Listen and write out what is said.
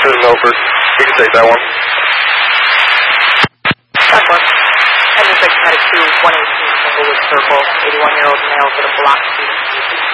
to the Milford. We can take that one. Southwest. Engine 6 headed to 118 Singlewood Circle. 81-year-old male with a block seat.